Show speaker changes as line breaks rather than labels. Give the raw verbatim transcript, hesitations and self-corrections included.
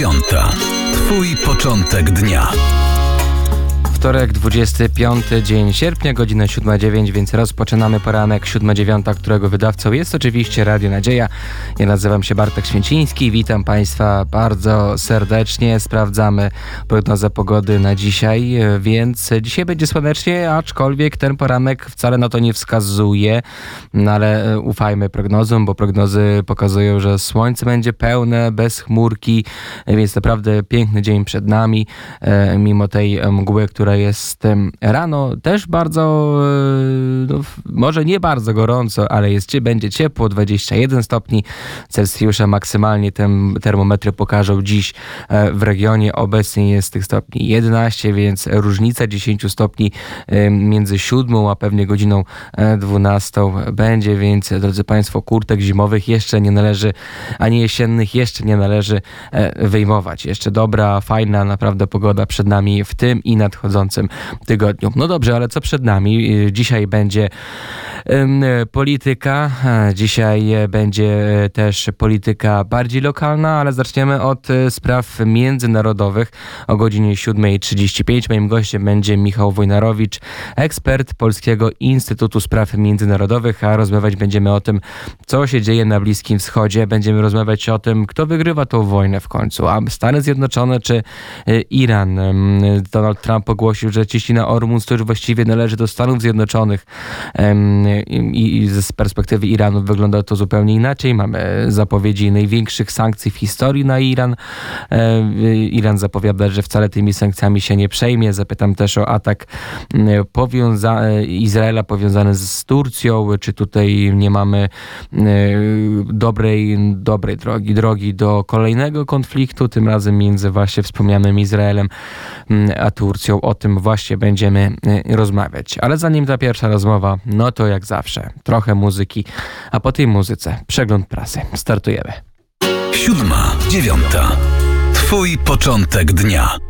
dziewiąta. Twój początek dnia.
Wtorek, dwudziesty piąty dzień sierpnia, godzina siódma dziewięć, więc rozpoczynamy poranek siódma dziewiąta, którego wydawcą jest oczywiście Radio Nadzieja. Ja nazywam się Bartek Święciński, witam Państwa bardzo serdecznie. Sprawdzamy prognozę pogody na dzisiaj, więc dzisiaj będzie słonecznie, aczkolwiek ten poranek wcale na to nie wskazuje, no ale ufajmy prognozom, bo prognozy pokazują, że słońce będzie pełne, bez chmurki, więc naprawdę piękny dzień przed nami, mimo tej mgły, która jest rano też bardzo, no, może nie bardzo gorąco, ale jest, będzie ciepło, dwadzieścia jeden stopni Celsjusza maksymalnie tem, termometry pokażą dziś w regionie. Obecnie jest tych stopni jedenaście, więc różnica dziesięć stopni między siódmą a pewnie godziną dwunastą będzie, więc drodzy Państwo, kurtek zimowych jeszcze nie należy, ani jesiennych jeszcze nie należy wyjmować. Jeszcze dobra, fajna naprawdę pogoda przed nami w tym i nadchodzącym tygodniu. No dobrze, ale co przed nami? Dzisiaj będzie um, polityka, dzisiaj będzie też polityka bardziej lokalna, ale zaczniemy od spraw międzynarodowych o godzinie siódma trzydzieści pięć. Moim gościem będzie Michał Wojnarowicz, ekspert Polskiego Instytutu Spraw Międzynarodowych, a rozmawiać będziemy o tym, co się dzieje na Bliskim Wschodzie. Będziemy rozmawiać o tym, kto wygrywa tą wojnę w końcu, a Stany Zjednoczone czy Iran. Donald Trump ogłosił, że cieśnina Ormus to już właściwie należy do Stanów Zjednoczonych i, i z perspektywy Iranu wygląda to zupełnie inaczej. Mamy zapowiedzi największych sankcji w historii na Iran. Iran zapowiada, że wcale tymi sankcjami się nie przejmie. Zapytam też o atak powiąza- Izraela powiązany z Turcją. Czy tutaj nie mamy dobrej, dobrej drogi, drogi do kolejnego konfliktu, tym razem między właśnie wspomnianym Izraelem a Turcją. O tym właśnie będziemy rozmawiać. Ale zanim ta pierwsza rozmowa, no to jak zawsze, trochę muzyki, a po tej muzyce przegląd prasy. Startujemy.
Siódma, dziewiąta. Twój początek dnia.